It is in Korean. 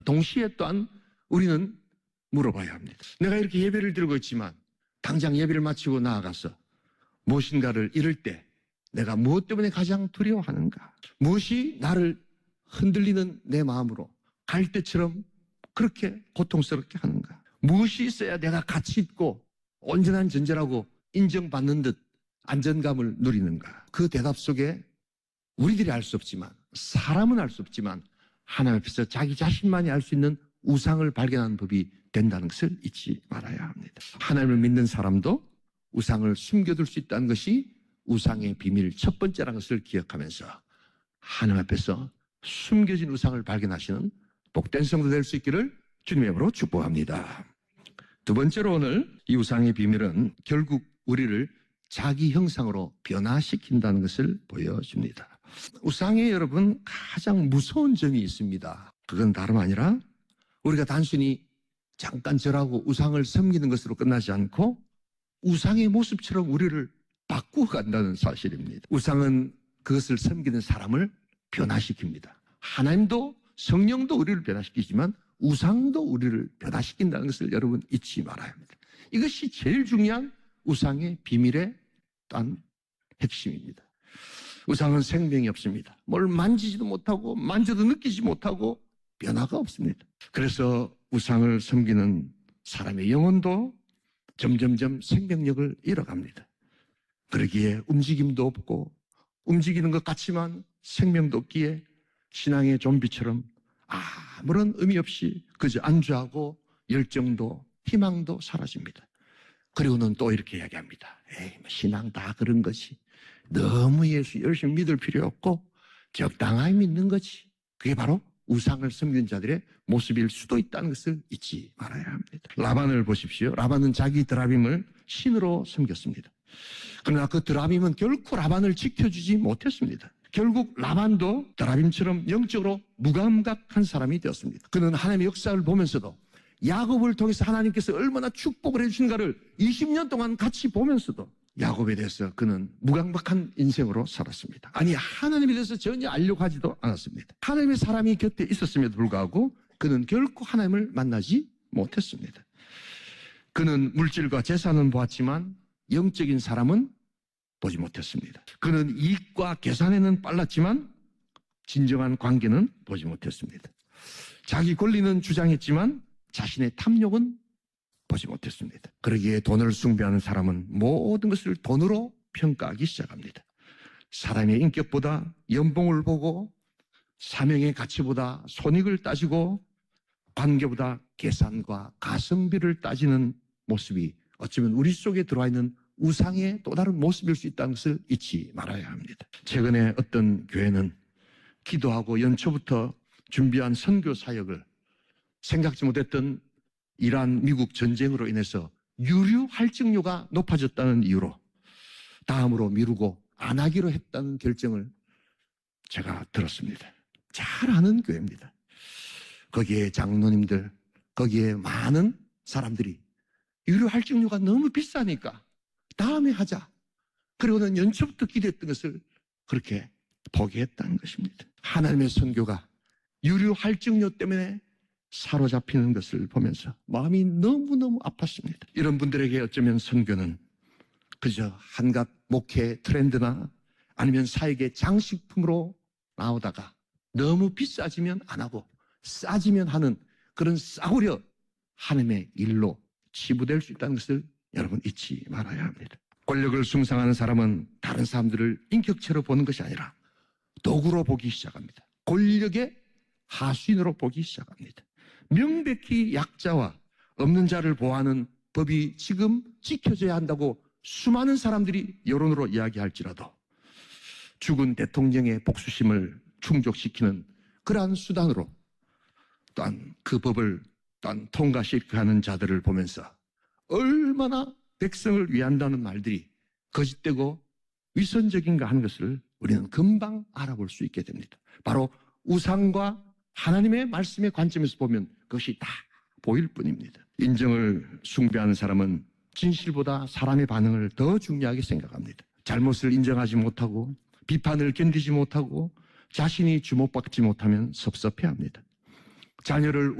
동시에 또한 우리는 물어봐야 합니다. 내가 이렇게 예배를 드리고 있지만 당장 예배를 마치고 나아가서 무엇인가를 잃을 때 내가 무엇 때문에 가장 두려워하는가? 무엇이 나를 흔들리는 내 마음으로 갈대처럼 그렇게 고통스럽게 하는가? 무엇이 있어야 내가 가치 있고 온전한 존재라고 인정받는 듯 안전감을 누리는가? 그 대답 속에 우리들이 알 수 없지만, 사람은 알 수 없지만 하나님 앞에서 자기 자신만이 알 수 있는 우상을 발견하는 법이 된다는 것을 잊지 말아야 합니다. 하나님을 믿는 사람도 우상을 숨겨둘 수 있다는 것이 우상의 비밀 첫 번째라는 것을 기억하면서 하나님 앞에서 숨겨진 우상을 발견하시는 복된 성도 될 수 있기를 주님의 이름으로 축복합니다. 두 번째로 오늘 이 우상의 비밀은 결국 우리를 자기 형상으로 변화시킨다는 것을 보여줍니다. 우상에 여러분 가장 무서운 점이 있습니다. 그건 다름 아니라 우리가 단순히 잠깐 절하고 우상을 섬기는 것으로 끝나지 않고 우상의 모습처럼 우리를 바꾸어 간다는 사실입니다. 우상은 그것을 섬기는 사람을 변화시킵니다. 하나님도 성령도 우리를 변화시키지만 우상도 우리를 변화시킨다는 것을 여러분 잊지 말아야 합니다. 이것이 제일 중요한 우상의 비밀의 단 핵심입니다. 우상은 생명이 없습니다. 뭘 만지지도 못하고 만져도 느끼지 못하고 변화가 없습니다. 그래서 우상을 섬기는 사람의 영혼도 점점점 생명력을 잃어갑니다. 그러기에 움직임도 없고 움직이는 것 같지만 생명도 없기에 신앙의 좀비처럼 아무런 의미 없이 그저 안주하고 열정도 희망도 사라집니다. 그리고는 또 이렇게 이야기합니다. 에이, 신앙 다 그런 거지. 너무 예수 열심히 믿을 필요 없고 적당하게 믿는 거지. 그게 바로 우상을 섬기는 자들의 모습일 수도 있다는 것을 잊지 말아야 합니다. 라반을 보십시오. 라반은 자기 드라빔을 신으로 섬겼습니다. 그러나 그 드라빔은 결코 라반을 지켜주지 못했습니다. 결국 라반도 드라빔처럼 영적으로 무감각한 사람이 되었습니다. 그는 하나님의 역사를 보면서도 야곱을 통해서 하나님께서 얼마나 축복을 해주신가를 20년 동안 같이 보면서도 야곱에 대해서 그는 무감각한 인생으로 살았습니다. 아니, 하나님에 대해서 전혀 알려고 하지도 않았습니다. 하나님의 사람이 곁에 있었음에도 불구하고 그는 결코 하나님을 만나지 못했습니다. 그는 물질과 재산은 보았지만 영적인 사람은 보지 못했습니다. 그는 이익과 계산에는 빨랐지만 진정한 관계는 보지 못했습니다. 자기 권리는 주장했지만 자신의 탐욕은 보지 못했습니다. 그러기에 돈을 숭배하는 사람은 모든 것을 돈으로 평가하기 시작합니다. 사람의 인격보다 연봉을 보고 사명의 가치보다 손익을 따지고 관계보다 계산과 가성비를 따지는 모습이 어쩌면 우리 속에 들어와 있는 우상의 또 다른 모습일 수 있다는 것을 잊지 말아야 합니다. 최근에 어떤 교회는 기도하고 연초부터 준비한 선교 사역을 생각지 못했던 이란 미국 전쟁으로 인해서 유류 할증료가 높아졌다는 이유로 다음으로 미루고 안 하기로 했다는 결정을 제가 들었습니다. 잘 아는 교회입니다. 거기에 장로님들, 거기에 많은 사람들이 유류 할증료가 너무 비싸니까 다음에 하자. 그리고는 연초부터 기대했던 것을 그렇게 포기했다는 것입니다. 하나님의 선교가 유류 할증료 때문에 사로잡히는 것을 보면서 마음이 너무너무 아팠습니다. 이런 분들에게 어쩌면 선교는 그저 한갓 목회 트렌드나 아니면 사역의 장식품으로 나오다가 너무 비싸지면 안 하고 싸지면 하는 그런 싸구려 하나님의 일로 치부될 수 있다는 것을 여러분 잊지 말아야 합니다. 권력을 숭상하는 사람은 다른 사람들을 인격체로 보는 것이 아니라 도구로 보기 시작합니다. 권력의 하수인으로 보기 시작합니다. 명백히 약자와 없는 자를 보호하는 법이 지금 지켜져야 한다고 수많은 사람들이 여론으로 이야기할지라도 죽은 대통령의 복수심을 충족시키는 그러한 수단으로 또한 그 법을 또한 통과시키려 하는 자들을 보면서 얼마나 백성을 위한다는 말들이 거짓되고 위선적인가 하는 것을 우리는 금방 알아볼 수 있게 됩니다. 바로 우상과 하나님의 말씀의 관점에서 보면 그것이 다 보일 뿐입니다. 인정을 숭배하는 사람은 진실보다 사람의 반응을 더 중요하게 생각합니다. 잘못을 인정하지 못하고 비판을 견디지 못하고 자신이 주목받지 못하면 섭섭해합니다. 자녀를